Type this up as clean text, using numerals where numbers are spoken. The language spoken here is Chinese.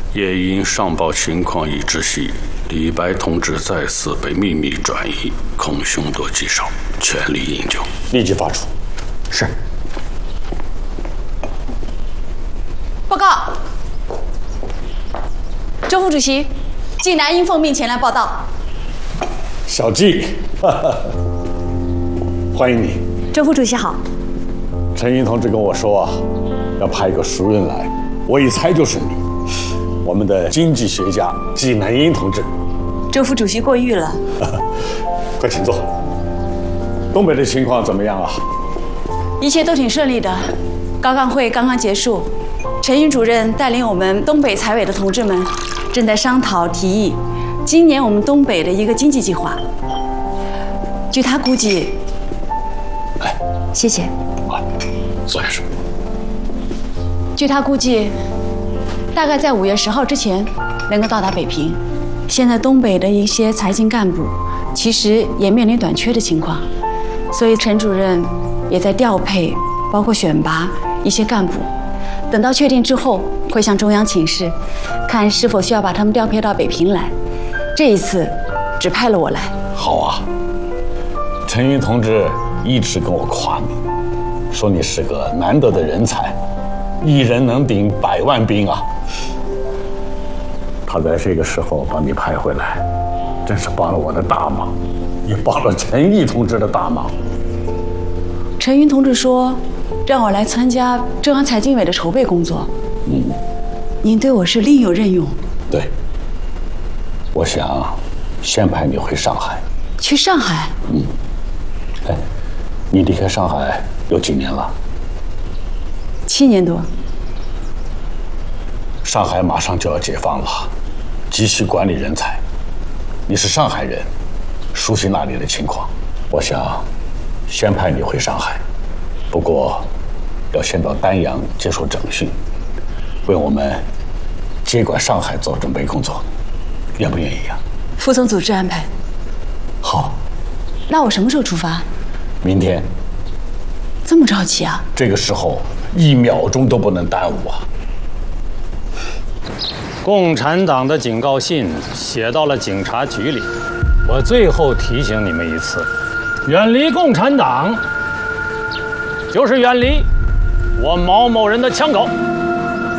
也因上报情况已知悉，李白同志再次被秘密转移，恐凶多吉少，全力营救。 立即发出。是。 报告，周副主席，纪南因奉命前来报道。 小纪，欢迎你。 周副主席好。 陈英同志跟我说啊，要派一个熟人来，我一猜就是你，我们的经济学家纪南英同志。 周副主席过誉了。 快请坐。东北的情况怎么样啊？ 一切都挺顺利的，高干会刚刚结束，陈云主任带领我们东北财委的同志们，正在商讨提议今年我们东北的一个经济计划。据他估计， 来， 谢谢。 坐下说。 据他估计，大概在5月10号之前能够到达北平。现在东北的一些财经干部其实也面临短缺的情况，所以陈主任也在调配，包括选拔一些干部。等到确定之后，会向中央请示，看是否需要把他们调配到北平来。这一次只派了我来。 好啊，陈云同志一直跟我夸你，说你是个难得的人才，一人能顶100万兵啊。他在这个时候把你派回来，真是帮了我的大忙，也帮了陈毅同志的大忙。 陈云同志说，让我来参加中央财经委的筹备工作。您对我是另有任用。 对，我想先派你回上海。 去上海？ 哎，你离开上海有几年了 ？7年多。 上海马上就要解放了，急需管理人才。你是上海人，熟悉那里的情况，我想先派你回上海，不过要先到丹阳接受整训，为我们接管上海做准备工作，愿不愿意啊？ 副总组织安排。 好。 那我什么时候出发？ 明天。 这么着急啊？ 这个时候1秒钟都不能耽误啊！ 共产党的警告信写到了警察局里，我最后提醒你们一次：远离共产党，就是远离我毛某人的枪口。